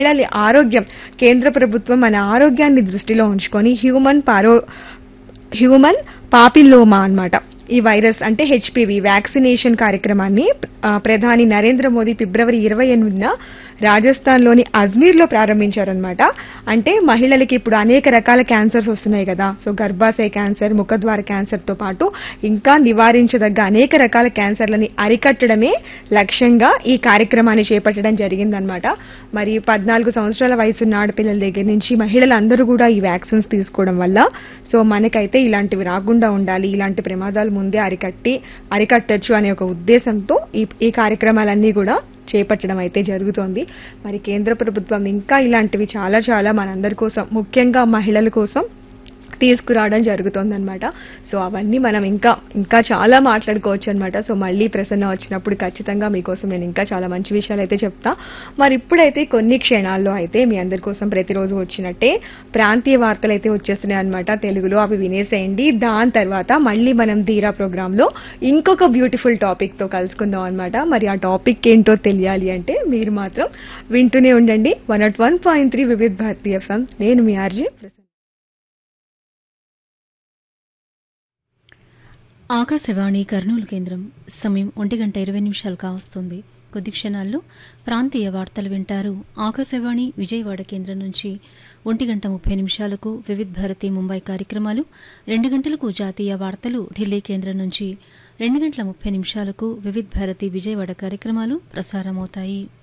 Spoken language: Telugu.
మహిళల ఆరోగ్యం కేంద్ర ప్రభుత్వం మన ఆరోగ్యాన్ని దృష్టిలో ఉంచుకొని హ్యూమన్ పాపిల్లోమా అన్నమాట. ఈ వైరస్ అంటే హెచ్పివి వ్యాక్సినేషన్ కార్యక్రమాన్ని ప్రధాని నరేంద్ర మోదీ ఫిబ్రవరి 28న రాజస్థాన్లోని అజ్మీర్లో ప్రారంభించారనమాట. అంటే మహిళలకి ఇప్పుడు అనేక రకాల క్యాన్సర్స్ వస్తున్నాయి కదా. సో గర్భాశయ క్యాన్సర్, ముఖద్వార క్యాన్సర్ తో పాటు ఇంకా నివారించదగ్గ అనేక రకాల క్యాన్సర్లని అరికట్టడమే లక్ష్యంగా ఈ కార్యక్రమాన్ని చేపట్టడం జరిగిందనమాట. మరి 14 సంవత్సరాల వయసున్న ఆడపిల్లల దగ్గర నుంచి మహిళలందరూ కూడా ఈ వ్యాక్సిన్స్ తీసుకోవడం వల్ల సో మనకైతే ఇలాంటివి రాకుండా ఉండాలి, ఇలాంటి ప్రమాదాలు ముందే అరికట్టొచ్చు అనే ఒక ఉద్దేశంతో ఈ కార్యక్రమాలన్నీ కూడా చేపట్టడం అయితే జరుగుతోంది. మరి కేంద్ర ప్రభుత్వం ఇంకా ఇలాంటివి చాలా చాలా మనందరి కోసం, ముఖ్యంగా మహిళల కోసం తీసుకురావడం జరుగుతోందన్నమాట. సో అవన్నీ మనం ఇంకా చాలా మాట్లాడుకోవచ్చు అనమాట. సో మళ్ళీ ప్రసన్న వచ్చినప్పుడు ఖచ్చితంగా మీకోసం నేను ఇంకా చాలా మంచి విషయాలు అయితే చెప్తా. మరి ఇప్పుడైతే కొన్ని క్షణాల్లో అయితే మీ అందరి కోసం ప్రతిరోజు వచ్చినట్టే ప్రాంతీయ వార్తలు అయితే వచ్చేస్తున్నాయి అనమాట తెలుగులో. అవి వినేసేయండి. దాని తర్వాత మళ్ళీ మనం ధీరా ప్రోగ్రామ్ లో ఇంకొక బ్యూటిఫుల్ టాపిక్ తో కలుసుకుందాం అనమాట. మరి ఆ టాపిక్ ఏంటో తెలియాలి అంటే మీరు మాత్రం వింటూనే ఉండండి 101.3 వివిధ భారతి ఎఫ్ఎం. నేను మీ ఆర్జే. ఆకాశవాణి కర్నూలు కేంద్రం. సమయం 1:20 కావస్తుంది. కొద్ది క్షణాల్లో ప్రాంతీయ వార్తలు వింటారు. ఆకాశవాణి విజయవాడ కేంద్రం నుంచి 1:30 వివిధ భారతి ముంబై కార్యక్రమాలు, 2 గంటలకు జాతీయ వార్తలు ఢిల్లీ కేంద్రం నుంచి, 2:30 వివిధ భారతి విజయవాడ కార్యక్రమాలు ప్రసారమవుతాయి.